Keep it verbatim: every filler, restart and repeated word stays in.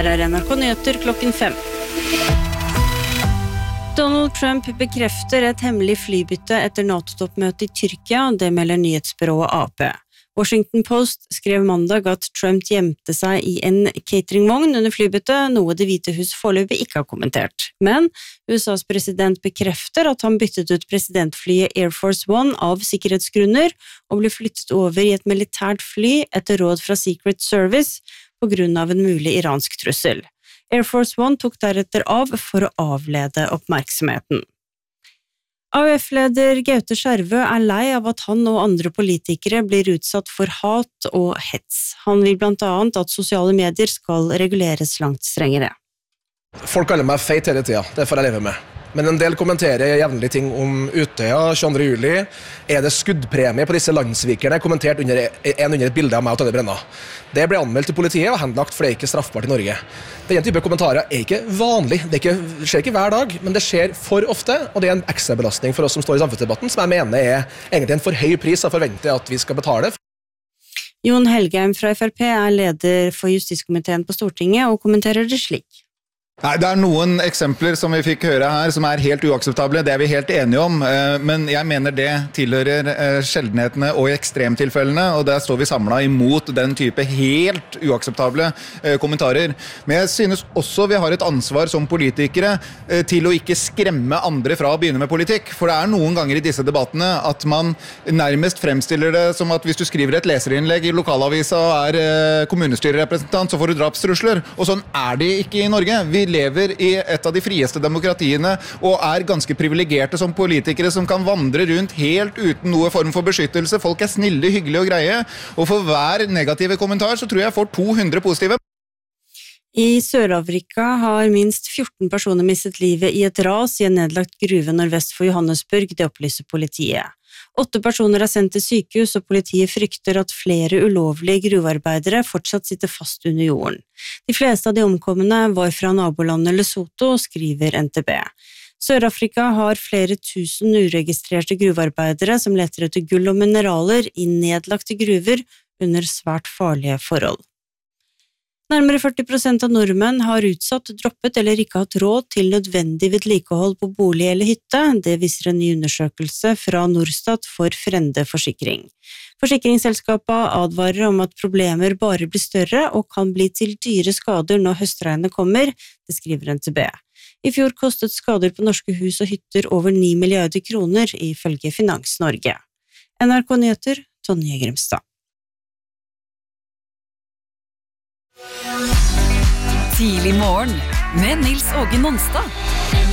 er N R K Nyheter klokken fem. Donald Trump bekrefter et hemmelig flybytte etter NATO-toppmøtet i Tyrkia, det melder nyhetsbyrået A P. Washington Post skrev mandag at Trump gjemte seg i en cateringvogn under flybyttet, noe Det hvite hus foreløpig ikke har kommentert. Men U S A's president bekrefter at han byttet ut presidentflyet Air Force One av sikkerhetsgrunner og ble flyttet over i et militært fly etter råd fra Secret Service på grunn av en mulig iransk trussel. Air Force One tok deretter av for å avlede oppmerksomheten. A U F-leder Gaute Skjervø er lei av at han og andre politikere blir utsatt for hat og hets. Han vil blant annet at sosiale medier skal reguleres langt strengere. Folk kaller meg feit hele tida, det får jeg leve med. Men en del kommenterer jevnlig ting om Utøya, tjueandre juli. Er det skuddpremie på disse landsvikerne? Kommentert under, en under et bilde av meg og Tonje Brenna. Det ble anmeldt til politiet og henlagt, for det er ikke straffbart i Norge. Denne type kommentarer er ikke vanlig. Det, er ikke, det skjer ikke hver dag, men det skjer for ofte, og det er en ekstra belastning for oss som står i samfunnsdebatten, som jeg mener er egentlig en for høy pris å forvente at vi skal betale. Jon Helgheim fra F R P er leder for justiskomiteen på Stortinget og kommenterer det slik. Nei, det er noen eksempler som vi fikk høre her som er helt uakseptable, det er vi helt enige om, men jeg mener det tilhører sjeldenhetene og ekstremtilfellene, og der står vi samlet imot den type helt uakseptable kommentarer. Men jeg synes også vi har et ansvar som politikere til å ikke skremme andre fra å begynne med politikk, for det er noen ganger i disse debattene at man nærmest fremstiller det som at hvis du skriver et leserinnlegg i lokalavisa og er kommunestyrerepresentant, så får du drapstrusler, og sånn er det ikke i Norge. Vi lever i et av de frieste demokratiene og er ganske privilegerte som politikere som kan vandre rundt helt uten noe form for beskyttelse. Folk er snille, hyggelige og greie, og for hver negative kommentar så tror jeg jeg får to hundre positive. I Sør-Afrika har minst fjorten personer mistet livet i et ras i en nedlagt gruve nordvest for Johannesburg, det opplyser politiet. Åtte personer er sendt til sykehus, og politiet frykter at flere ulovlige gruvearbeidere fortsatt sitter fast under jorden. De fleste av de omkomne var fra nabolandet Lesotho, skriver N T B. Sør-Afrika har flere tusen uregistrerte gruvearbeidere som leter etter gull og mineraler i nedlagte gruver under svært farlige forhold. Nærmere førti prosent av nordmenn har utsatt, droppet eller ikke hatt råd til nødvendig vedlikehold på bolig eller hytte. Det viser en ny undersøkelse fra Norstat for Frende Forsikring. Forsikringsselskapet advarer om at problemer bare blir større og kan bli til dyre skader når høstregnet kommer, det skriver N T B. I fjor kostet skader på norske hus og hytter over ni milliarder kroner, ifølge Finans Norge. N R K Nyheter, Tonje Grimstad. Tidlig morgen med Nils Åge Nonstad.